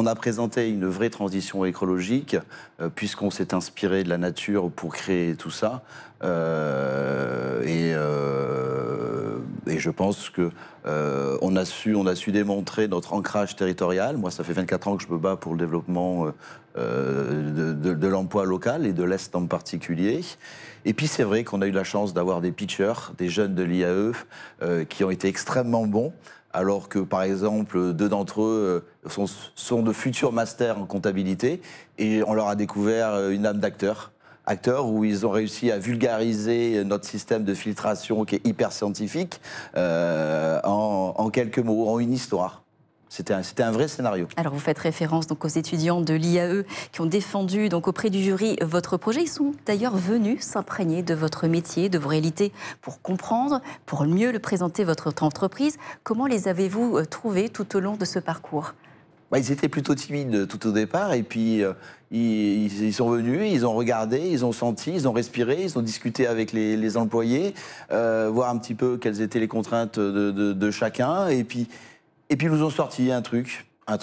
a présenté une vraie transition écologique, puisqu'on s'est inspiré de la nature pour créer tout ça. Et je pense que on a su démontrer notre ancrage territorial. Moi, ça fait 24 ans que je me bats pour le développement de l'emploi local et de l'Est en particulier. Et puis c'est vrai qu'on a eu la chance d'avoir des pitchers, des jeunes de l'IAE, qui ont été extrêmement bons, alors que par exemple 2 d'entre eux sont de futurs masters en comptabilité, et on leur a découvert une âme d'acteur où ils ont réussi à vulgariser notre système de filtration qui est hyper scientifique en quelques mots, en une histoire. C'était un vrai scénario. Alors vous faites référence donc aux étudiants de l'IAE qui ont défendu donc auprès du jury votre projet. Ils sont d'ailleurs venus s'imprégner de votre métier, de vos réalités pour comprendre, pour mieux le présenter votre entreprise. Comment les avez-vous trouvés tout au long de ce parcours ? Ils étaient plutôt timides tout au départ, et puis ils sont venus, ils ont regardé, ils ont senti, ils ont respiré, ils ont discuté avec les employés, voir un petit peu quelles étaient les contraintes de chacun, et puis ils nous ont sorti un truc,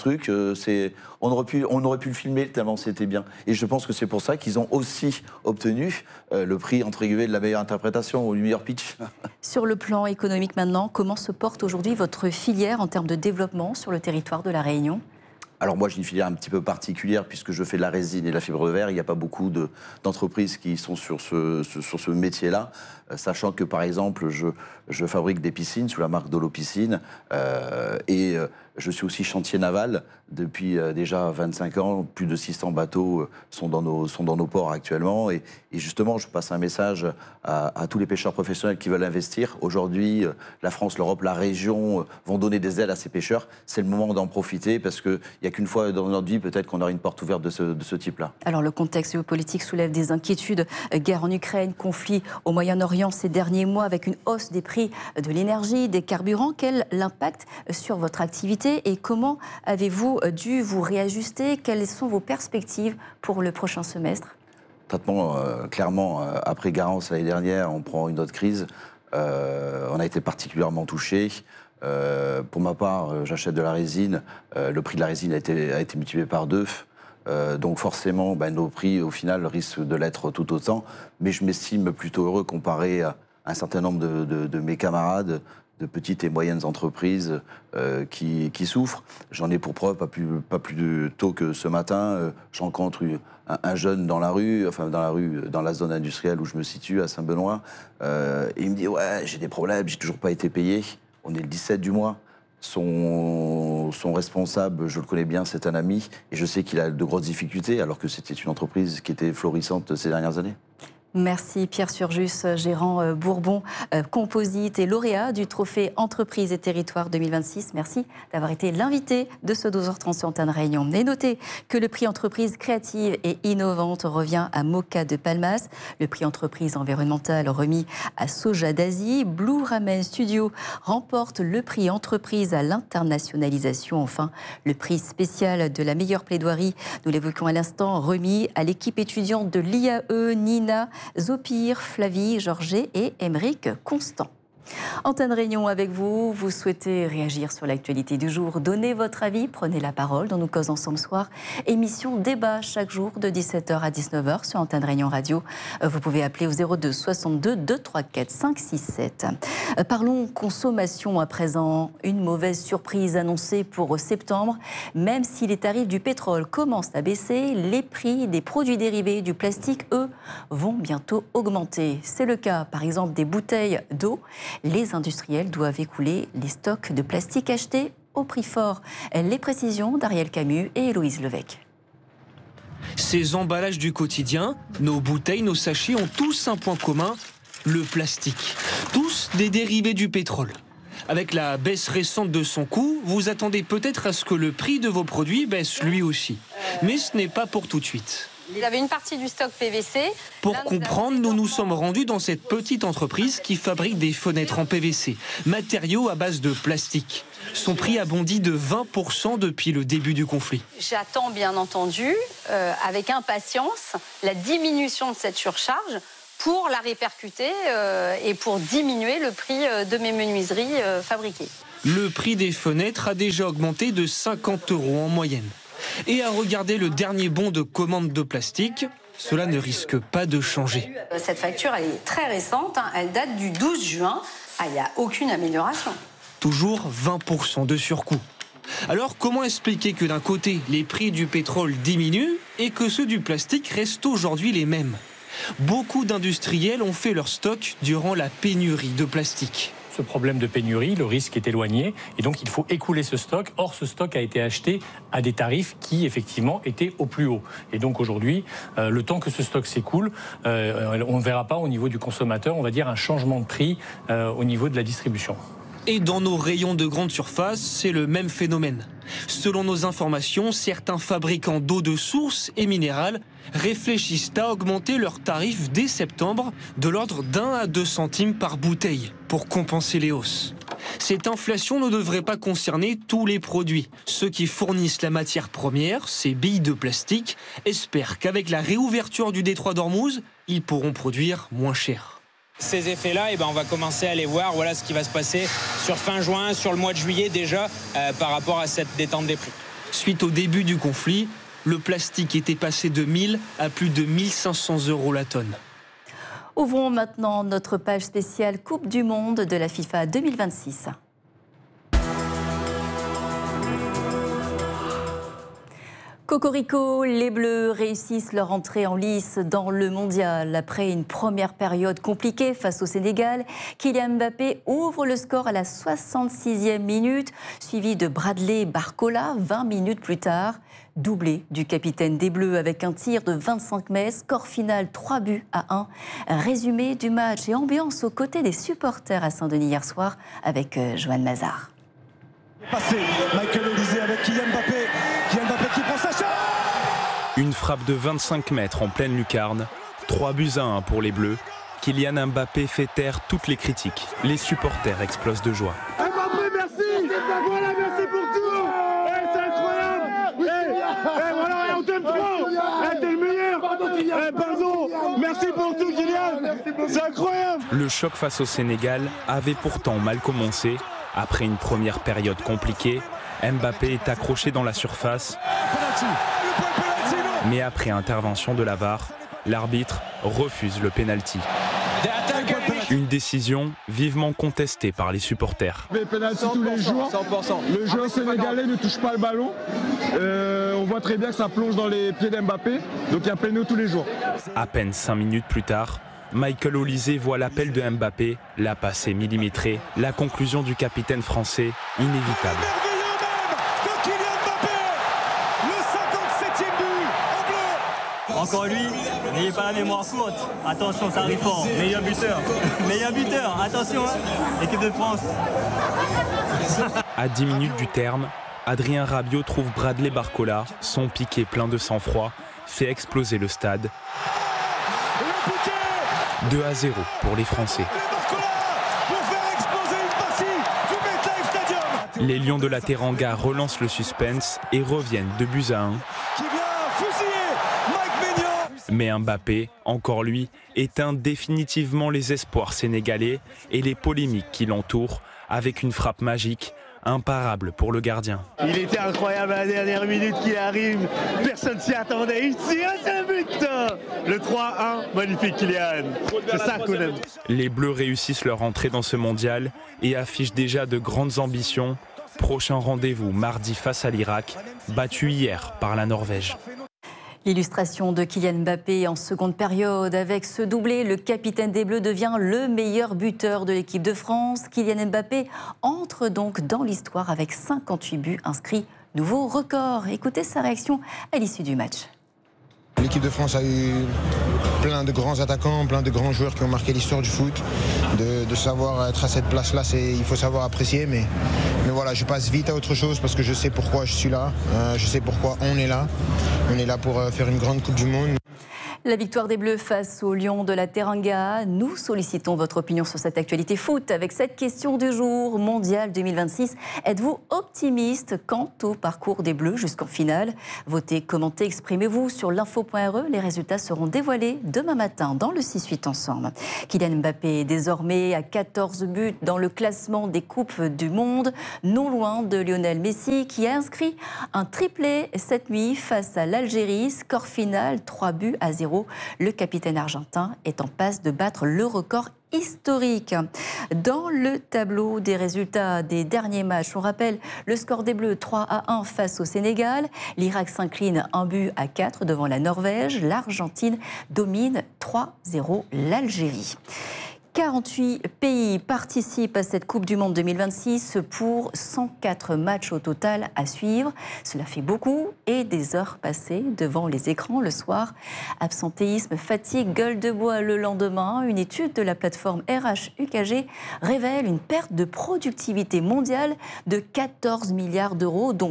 on aurait pu le filmer tellement c'était bien. Et je pense que c'est pour ça qu'ils ont aussi obtenu le prix entre guillemets de la meilleure interprétation ou du meilleur pitch. Sur le plan économique maintenant, comment se porte aujourd'hui votre filière en termes de développement sur le territoire de la Réunion ? Alors moi, j'ai une filière un petit peu particulière puisque je fais de la résine et de la fibre de verre. Il n'y a pas beaucoup d'entreprises qui sont sur ce métier-là, sachant que par exemple, je fabrique des piscines sous la marque Dolo Piscine, et je suis aussi chantier naval depuis déjà 25 ans. Plus de 600 bateaux sont dans nos ports actuellement, et justement, je passe un message à tous les pêcheurs professionnels qui veulent investir. Aujourd'hui, la France, l'Europe, la région vont donner des aides à ces pêcheurs. C'est le moment d'en profiter parce que il n'y a qu'une fois dans notre vie, peut-être qu'on aura une porte ouverte de ce type-là. Alors le contexte géopolitique soulève des inquiétudes. Guerre en Ukraine, conflit au Moyen-Orient ces derniers mois avec une hausse des prix de l'énergie, des carburants. Quel l'impact sur votre activité et comment avez-vous dû vous réajuster ? Quelles sont vos perspectives pour le prochain semestre ? Clairement, après Garance l'année dernière, on prend une autre crise. On a été particulièrement touchés. Pour ma part, j'achète de la résine. Le prix de la résine a été multiplié par 2. Donc forcément, nos prix, au final, risquent de l'être tout autant. Mais je m'estime plutôt heureux comparé à un certain nombre de mes camarades de petites et moyennes entreprises qui souffrent. J'en ai pour preuve, pas plus tôt que ce matin, je rencontre un jeune dans la rue, dans la zone industrielle où je me situe, à Saint-Benoît, et il me dit « Ouais, j'ai des problèmes, j'ai toujours pas été payé. » On est le 17 du mois. Son responsable, je le connais bien, c'est un ami, et je sais qu'il a de grosses difficultés, alors que c'était une entreprise qui était florissante ces dernières années. Merci Pierre Surjus, gérant Bourbon Composite et lauréat du trophée Entreprise et Territoire 2026. Merci d'avoir été l'invité de ce 12h30 sur Antenne Réunion. Et notez que le prix Entreprise créative et innovante revient à Moka de Palmas, le prix Entreprise environnementale remis à Soja d'Asie. Blue Ramen Studio remporte le prix Entreprise à l'internationalisation. Enfin, le prix spécial de la meilleure plaidoirie, nous l'évoquions à l'instant, remis à l'équipe étudiante de l'IAE, Nina Zopir, Flavie, Georget et Émeric Constant. Antenne Réunion avec vous, vous souhaitez réagir sur l'actualité du jour, donnez votre avis, prenez la parole dans Nous causons ensemble soir. Émission débat chaque jour de 17h à 19h sur Antenne Réunion Radio. Vous pouvez appeler au 02 62 234 567. Parlons consommation à présent. Une mauvaise surprise annoncée pour septembre. Même si les tarifs du pétrole commencent à baisser, les prix des produits dérivés du plastique, eux, vont bientôt augmenter. C'est le cas par exemple des bouteilles d'eau. Les industriels doivent écouler les stocks de plastique achetés au prix fort. Les précisions d'Ariel Camus et Héloïse Levesque. Ces emballages du quotidien, nos bouteilles, nos sachets ont tous un point commun, le plastique. Tous des dérivés du pétrole. Avec la baisse récente de son coût, vous attendez peut-être à ce que le prix de vos produits baisse lui aussi. Mais ce n'est pas pour tout de suite. Vous avez une partie du stock PVC. Pour comprendre, nous nous sommes rendus dans cette petite entreprise qui fabrique des fenêtres en PVC, matériaux à base de plastique. Son prix a bondi de 20% depuis le début du conflit. J'attends bien entendu, avec impatience, la diminution de cette surcharge pour la répercuter et pour diminuer le prix de mes menuiseries fabriquées. Le prix des fenêtres a déjà augmenté de 50 € en moyenne. Et à regarder le dernier bon de commande de plastique, cela ne risque pas de changer. Cette facture, elle est très récente, elle date du 12 juin. Il n'y a aucune amélioration. Toujours 20% de surcoût. Alors comment expliquer que d'un côté, les prix du pétrole diminuent et que ceux du plastique restent aujourd'hui les mêmes ? Beaucoup d'industriels ont fait leur stock durant la pénurie de plastique. Ce problème de pénurie, le risque est éloigné et donc il faut écouler ce stock. Or, ce stock a été acheté à des tarifs qui, effectivement, étaient au plus haut. Et donc aujourd'hui, le temps que ce stock s'écoule, on ne verra pas au niveau du consommateur, on va dire, un changement de prix au niveau de la distribution. Et dans nos rayons de grande surface, c'est le même phénomène. Selon nos informations, certains fabricants d'eau de source et minérales réfléchissent à augmenter leurs tarifs dès septembre de l'ordre d'1 à 2 centimes par bouteille pour compenser les hausses. Cette inflation ne devrait pas concerner tous les produits. Ceux qui fournissent la matière première, ces billes de plastique, espèrent qu'avec la réouverture du détroit d'Ormuz, ils pourront produire moins cher. Ces effets-là, on va commencer à les voir. Voilà ce qui va se passer sur fin juin, sur le mois de juillet déjà, par rapport à cette détente des prix. Suite au début du conflit, le plastique était passé de 1000 à plus de 1500 € la tonne. Ouvrons maintenant notre page spéciale Coupe du Monde de la FIFA 2026. Cocorico, les Bleus réussissent leur entrée en lice dans le mondial. Après une première période compliquée face au Sénégal, Kylian Mbappé ouvre le score à la 66e minute, suivi de Bradley Barcola 20 minutes plus tard. Doublé du capitaine des Bleus avec un tir de 25 mètres, score final 3-1. Résumé du match et ambiance aux côtés des supporters à Saint-Denis hier soir avec Joanne Mazard. Passé, Michael Olise avec Kylian Mbappé. Kylian Mbappé qui prend sa chance. Une frappe de 25 mètres en pleine lucarne, 3-1 pour les Bleus. Kylian Mbappé fait taire toutes les critiques. Les supporters explosent de joie. Mbappé, merci. Voilà, merci pour tout. C'est incroyable. Voilà, on t'aime trop. T'es le meilleur. Pardon. Merci pour tout, Kylian. C'est incroyable. Le choc face au Sénégal avait pourtant mal commencé. Après une première période compliquée, Mbappé est accroché dans la surface. Mais après intervention de la VAR, l'arbitre refuse le pénalty. Une décision vivement contestée par les supporters. Les pénalty tous les jours. 100%. Le joueur sénégalais ne touche pas le ballon. On voit très bien que ça plonge dans les pieds d'Mbappé. Donc il y a péno tous les jours. À peine 5 minutes plus tard, Michael Olise voit l'appel de Mbappé, la passe est millimétrée, la conclusion du capitaine français inévitable. Encore lui, n'ayez pas la mémoire courte. Attention, ça arrive fort. Meilleur buteur. Meilleur buteur. Attention, l'équipe de France. À 10 minutes du terme, Adrien Rabiot trouve Bradley Barcola, son piqué plein de sang-froid, fait exploser le stade. 2-0 pour les Français. Les Lions de la Teranga relancent le suspense et reviennent de 2-1. Mais Mbappé, encore lui, éteint définitivement les espoirs sénégalais et les polémiques qui l'entourent avec une frappe magique, imparable pour le gardien. Il était incroyable à la dernière minute qui arrive, personne s'y attendait, il tire un but. Le 3-1, magnifique Kylian, c'est ça qu'on aime. Les Bleus réussissent leur entrée dans ce mondial et affichent déjà de grandes ambitions. Prochain rendez-vous mardi face à l'Irak, battu hier par la Norvège. L'illustration de Kylian Mbappé en seconde période. Avec ce doublé, le capitaine des Bleus devient le meilleur buteur de l'équipe de France. Kylian Mbappé entre donc dans l'histoire avec 58 buts inscrits. Nouveau record. Écoutez sa réaction à l'issue du match. L'équipe de France a eu plein de grands attaquants, plein de grands joueurs qui ont marqué l'histoire du foot. De savoir être à cette place-là, il faut savoir apprécier. Mais voilà, je passe vite à autre chose parce que je sais pourquoi je suis là. Je sais pourquoi on est là. On est là pour faire une grande Coupe du Monde. La victoire des Bleus face aux Lions de la Teranga. Nous sollicitons votre opinion sur cette actualité foot avec cette question du jour, Mondial 2026. Êtes-vous optimiste quant au parcours des Bleus jusqu'en finale? Votez, commentez, exprimez-vous sur l'info.re. Les résultats seront dévoilés demain matin dans le 6-8 ensemble. Kylian Mbappé est désormais à 14 buts dans le classement des Coupes du Monde, non loin de Lionel Messi qui a inscrit un triplé cette nuit face à l'Algérie. Score final 3-0. Le capitaine argentin est en passe de battre le record historique. Dans le tableau des résultats des derniers matchs, on rappelle le score des Bleus 3-1 face au Sénégal. L'Irak s'incline 1-4 devant la Norvège. L'Argentine domine 3-0 l'Algérie. 48 pays participent à cette Coupe du Monde 2026 pour 104 matchs au total à suivre. Cela fait beaucoup et des heures passées devant les écrans le soir. Absentéisme, fatigue, gueule de bois le lendemain. Une étude de la plateforme RH-UKG révèle une perte de productivité mondiale de 14 milliards d'euros, dont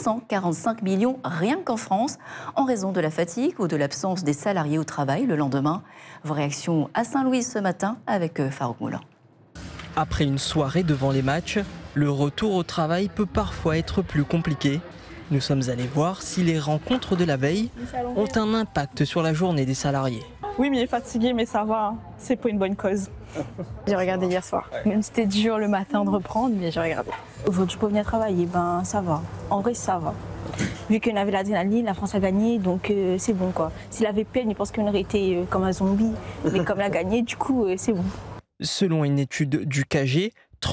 645 millions rien qu'en France, en raison de la fatigue ou de l'absence des salariés au travail le lendemain. Vos réactions à Saint-Louis ce matin avec Farouk Moulin. Après une soirée devant les matchs, le retour au travail peut parfois être plus compliqué. Nous sommes allés voir si les rencontres de la veille ont un impact sur la journée des salariés. Oui, mais il est fatigué, mais ça va, c'est pour une bonne cause. J'ai regardé hier soir. Même si c'était dur le matin de reprendre, mais j'ai regardé. Aujourd'hui, je peux venir travailler, ben ça va. En vrai, ça va. Vu qu'on avait l'adrénaline, la France a gagné, donc c'est bon quoi. S'il avait peine, il pense qu'on aurait été comme un zombie. Mais comme elle a gagné, du coup, c'est bon. Selon une étude du KG,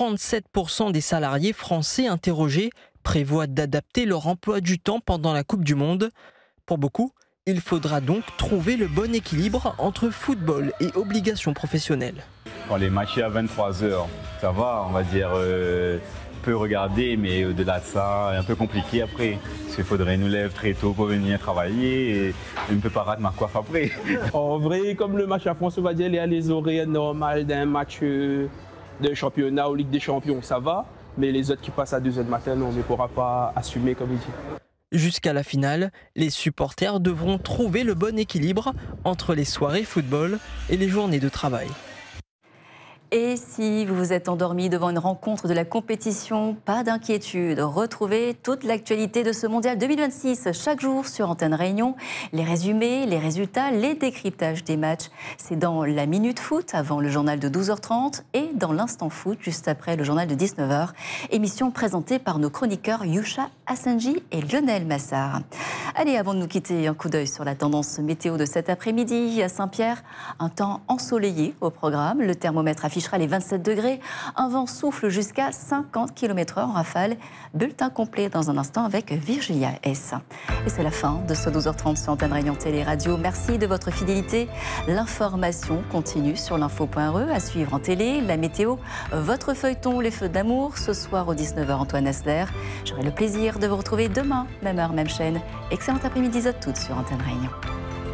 37% des salariés français interrogés prévoient d'adapter leur emploi du temps pendant la Coupe du Monde. Pour beaucoup, il faudra donc trouver le bon équilibre entre football et obligations professionnelles. Quand les matchs à 23h, ça va, on va dire, peut regarder, mais au-delà de ça, c'est un peu compliqué après. Parce qu'il faudrait nous lever très tôt pour venir travailler et je ne peux pas rater ma coiffe après. En vrai, comme le match à France, on va dire, il y a les horaires normales d'un match de championnat ou Ligue des Champions, ça va. Mais les autres qui passent à 2h du matin, on ne pourra pas assumer comme il dit. Jusqu'à la finale, les supporters devront trouver le bon équilibre entre les soirées football et les journées de travail. Et si vous vous êtes endormi devant une rencontre de la compétition, pas d'inquiétude. Retrouvez toute l'actualité de ce Mondial 2026 chaque jour sur Antenne Réunion. Les résumés, les résultats, les décryptages des matchs. C'est dans la Minute Foot avant le journal de 12h30 et dans l'Instant Foot juste après le journal de 19h. Émission présentée par nos chroniqueurs Yusha Assenji et Lionel Massard. Allez, avant de nous quitter, un coup d'œil sur la tendance météo de cet après-midi. À Saint-Pierre, un temps ensoleillé au programme. Le thermomètre affichera les 27 degrés. Un vent souffle jusqu'à 50 km/h en rafale. Bulletin complet dans un instant avec Virginia S. Et c'est la fin de ce 12h30 sur Antenne Réunion Télé Radio. Merci de votre fidélité. L'information continue sur l'info.re. À suivre en télé, la météo, votre feuilleton, les feux d'amour. Ce soir au 19h, Antoine Asler. J'aurai le plaisir de vous retrouver demain, même heure, même chaîne. Excellent après-midi à toutes sur Antenne Réunion.